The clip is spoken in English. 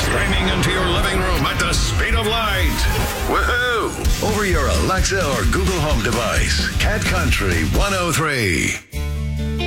Streaming into your living room at the speed of light. Woohoo! Over your Alexa or Google Home device. Cat Country 103.